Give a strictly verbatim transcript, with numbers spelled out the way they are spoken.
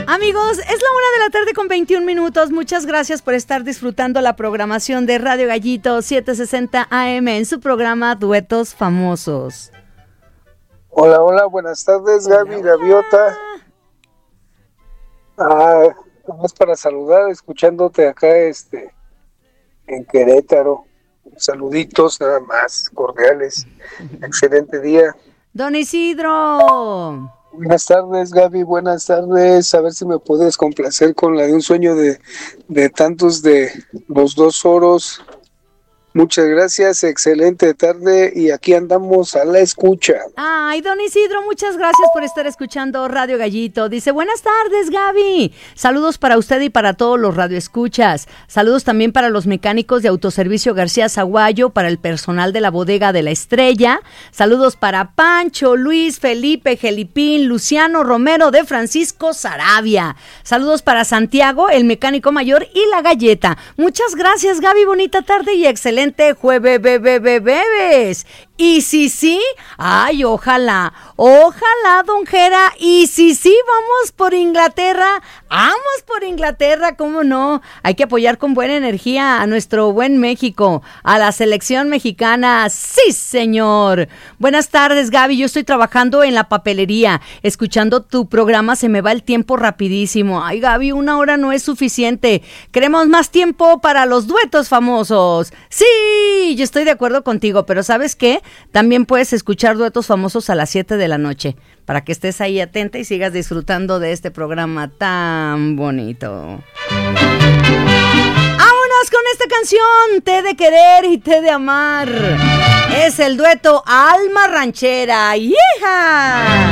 Amigos, es la una de la tarde con veintiún minutos. Muchas gracias por estar disfrutando la programación de Radio Gallito setecientos sesenta A M en su programa Duetos Famosos. Hola, hola, buenas tardes, Gaby, hola, Gaviota. Ah, vamos para saludar, escuchándote acá este en Querétaro. Saluditos nada más, cordiales. Excelente día. Don Isidro. Buenas tardes, Gaby, buenas tardes. A ver si me puedes complacer con la de un sueño de, de tantos de los dos oros. Muchas gracias, excelente tarde y aquí andamos a la escucha. Ay, don Isidro, muchas gracias por estar escuchando Radio Gallito. Dice, buenas tardes, Gaby. Saludos para usted y para todos los radioescuchas. Saludos también para los mecánicos de Autoservicio García Zaguayo, para el personal de la Bodega de la Estrella. Saludos para Pancho, Luis, Felipe, Gelipín, Luciano Romero de Francisco Sarabia. Saludos para Santiago, el mecánico mayor y la Galleta. Muchas gracias, Gaby, bonita tarde y excelente jueves, bebé, bebés. Y si sí, ay, ojalá, ojalá, don Jera, y si sí, vamos por Inglaterra, vamos por Inglaterra, cómo no, hay que apoyar con buena energía a nuestro buen México, a la selección mexicana, sí señor. Buenas tardes, Gaby, yo estoy trabajando en la papelería, escuchando tu programa, se me va el tiempo rapidísimo. Ay, Gaby, una hora no es suficiente, queremos más tiempo para los duetos famosos. Sí, yo estoy de acuerdo contigo, pero ¿sabes qué? También puedes escuchar Duetos Famosos a las siete de la noche, para que estés ahí atenta y sigas disfrutando de este programa tan bonito. ¡Vámonos con esta canción! Té de querer y té de amar. Es el dueto Alma Ranchera. ¡Hija!